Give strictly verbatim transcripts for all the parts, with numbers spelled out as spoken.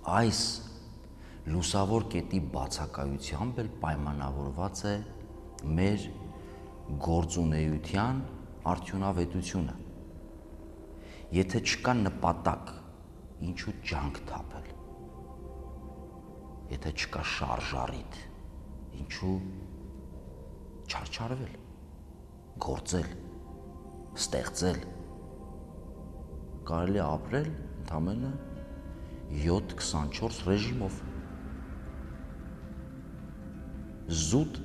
այս լուսավոր կետի բացակայությամբ էլ պայմանավորված է մեր գործունեության արդյունավետությունը։ Եթե չկա նպատակ, ինչու ջանք թափել։ Եթե չկա շարժառիթ, ինչու չարչարվել, գործել, ստեղծել։ Կարելի է ապրել ընդամենը յոթ քսանչորս ռեժիմով։ Զուտ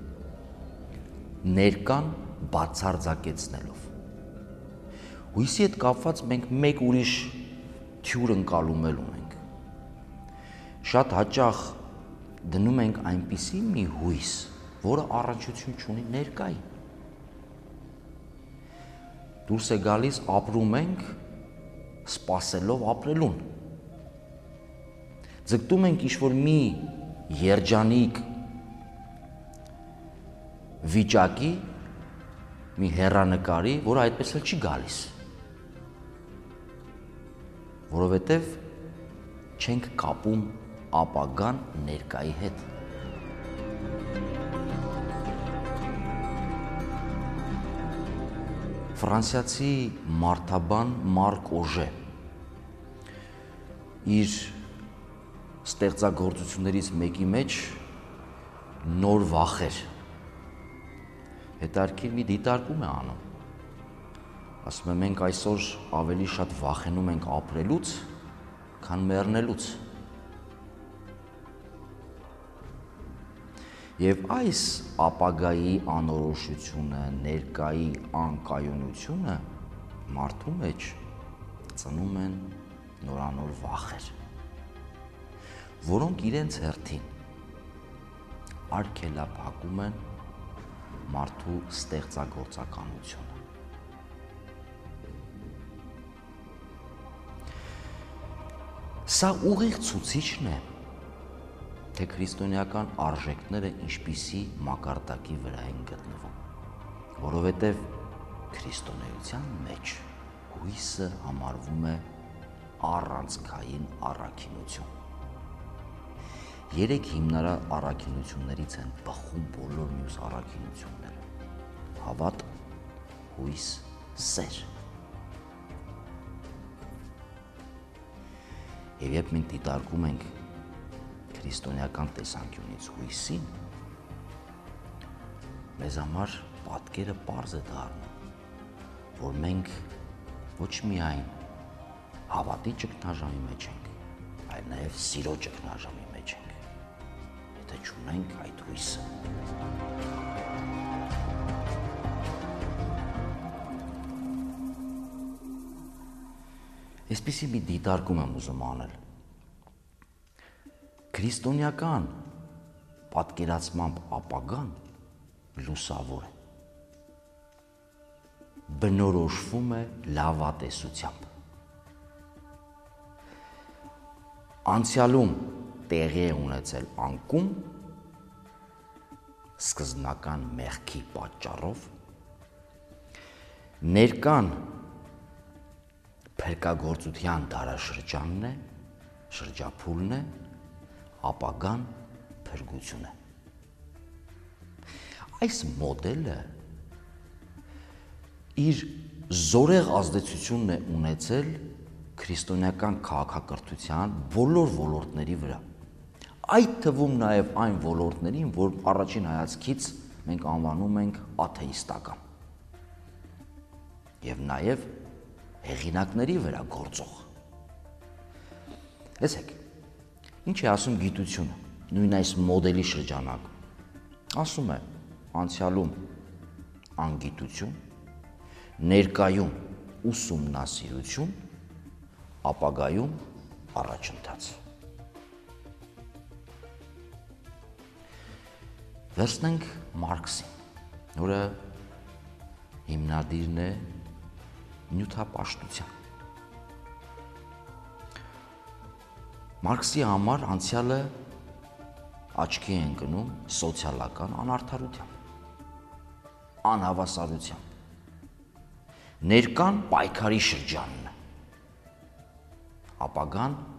ներկան բացարձակեցնելով։ Հույսի հետ կապված մենք մեկ ուրիշ թյուր ընկալումել ունենք։ Շատ հաճախ դնում ենք այնպիսի մի հույս, որը առնչություն չունի ներկային։ Դուրս է գալիս ապրում ենք սպասելով ապրելուն։ Ձգտում ենք ինչ-որ մի երջանիկ վիճակի, մի հեռանկարի, որը այդպես էլ չի գալիս, որովհետև չենք կապում ապագան ներկայի հետ։ Ֆրանսիացի մարդաբան Մարկ Օժե իր ստեղծագործություններից մեկի մեջ նոր վախեր հետարքիր մի դիտարկում է անում։ Ասում է մենք այսօր ավելի շատ վախենում ենք ապրելուց, քան մեռնելուց։ Եվ այս ապագայի անորոշությունը, ներկայի անկայունությունը մարդու մեջ ծնում են նորանոր վախեր, որոնք իրենց հերթին արգելափակում են մարդու ստեղծագործականությունը։ Սա ուղիղ ցուցիչն է, թե քրիստոնեական արժեքները ինչպիսի մակարդակի վրա են գտնվում, որովհետև քրիստոնեության մեջ հույսը համարվում է առանցքային առաքինություն։ Երեք հիմնարար առաքինություններից են բխում բոլոր մյուս առաքինությունները՝ հավատ, հույս, սեր։ Եվ երբ մենք դիտարկում ենք քրիստոնեական տեսանկյունից հույսին, մեզ համար պատկերը պարզ է դառնում, որ մենք ոչ միայն հավատի ճգնաժամի մեջ ենք, այլ նաև սիրո ճգնաժամի մեջ ենք, եթե չունենք այդ հույսը։ Այսպիսի մի դիտարկում եմ ուզում անել։ Քրիստոնեական պատկերացմամբ ապագան լուսավոր է, բնորոշվում է լավատեսությամբ։ Անցյալում տեղի է ունեցել անկում, սկզբնական մեղքի պատճառով, ներկան փրկագործության դարաշրջանն է, շրջափուլն է, ապագան փրկություն է։ Այս մոդելը իր զորեղ ազդեցությունն է ունեցել քրիստոնեական քաղաքակրթության բոլոր ոլորտների վրա, այդ թվում նաև այն ոլորտներին, որ առաջին հայացքից մենք անվանում ենք աթեիստական, և նաև հեղինակների վրա գործող։ Տեսեք, ինչ է ասում գիտությունը, նույն այս մոդելի շրջանակում։ Ասում է անցյալում անգիտություն, ներկայում ուսումնասիրություն, ապագայում առաջընթաց։ Վերցնենք Մարքսին, որը հիմնադիրն է նյութապաշտության։ Մարքսի համար անցյալը աչքի է ընկնում սոցիալական անարդարությամբ, անհավասարությամբ, ներկան պայքարի շրջանն է, ապագան